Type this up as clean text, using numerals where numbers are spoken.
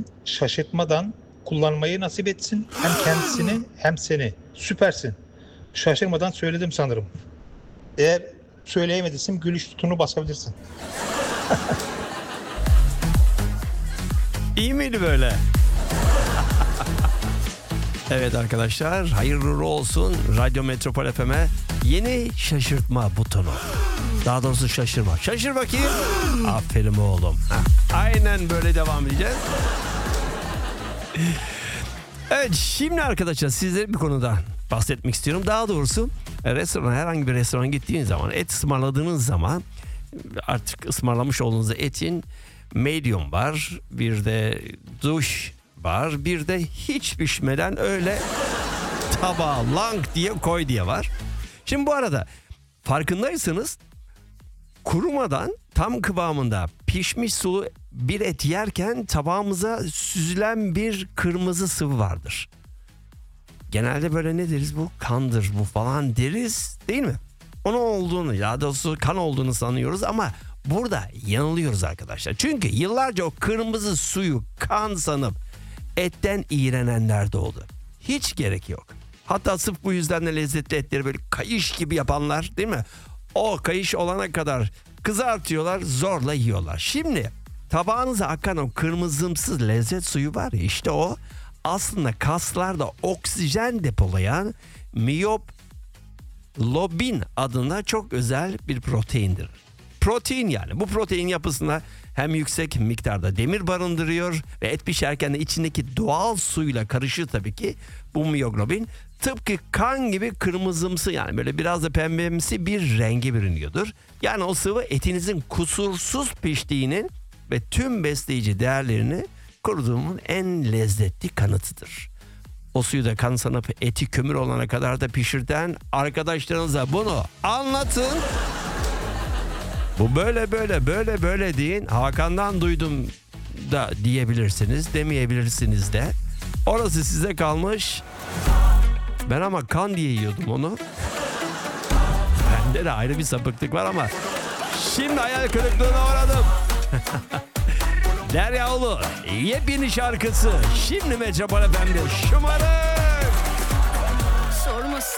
şaşırtmadan kullanmayı nasip etsin. Hem kendisini hem seni. Süpersin. Şaşırmadan söyledim sanırım. Eğer söyleyemediysem gülüş tutunu basabilirsin. İyi miydi böyle? Evet arkadaşlar, hayırlı uğurlu olsun Radyo Metropol FM'e yeni şaşırtma butonu. Daha doğrusu şaşırma. Şaşır bakayım. Aferin oğlum. Aynen böyle devam edeceğiz. Evet, şimdi arkadaşlar sizlere bir konuda bahsetmek istiyorum. Daha doğrusu herhangi bir restorana gittiğiniz zaman, et ısmarladığınız zaman artık ısmarlamış olduğunuz etin medium var, bir de duş var, bir de hiç pişmeden öyle tabağa lang diye koy diye var. Şimdi bu arada farkındaysanız kurumadan tam kıvamında pişmiş sulu bir et yerken tabağımıza süzülen bir kırmızı sıvı vardır. Genelde böyle ne deriz, bu kandır bu falan deriz değil mi? Onun olduğunu, ya doğrusu kan olduğunu sanıyoruz ama burada yanılıyoruz arkadaşlar. Çünkü yıllarca o kırmızı suyu kan sanıp etten iğrenenler de oldu. Hiç gerek yok. Hatta sırf bu yüzden de lezzetli etleri böyle kayış gibi yapanlar değil mi? O kayış olana kadar kızartıyorlar, zorla yiyorlar. Şimdi tabağınıza akan o kırmızımsı lezzet suyu var ya, işte o aslında kaslarda oksijen depolayan miyoglobin adında çok özel bir proteindir. Protein, yani bu protein yapısında hem yüksek miktarda demir barındırıyor ve et pişerken de içindeki doğal suyla karışır tabii ki bu miyoglobin. Tıpkı kan gibi kırmızımsı, yani böyle biraz da pembemsi bir rengi bürünüyordur. Yani o sıvı etinizin kusursuz piştiğinin ve tüm besleyici değerlerini koruduğumun en lezzetli kanıtıdır. O suyu da kan sanıp eti kömür olana kadar da pişirten arkadaşlarınıza bunu anlatın. Bu böyle deyin. Hakan'dan duydum da diyebilirsiniz, demeyebilirsiniz de. Orası size kalmış. Ben ama kan diye yiyordum onu. Bende de ayrı bir sapıklık var ama şimdi hayal kırıklığına uğradım. Derya Ulu yepyeni şarkısı şimdi Metropol FM'de. Şımarık. Sorma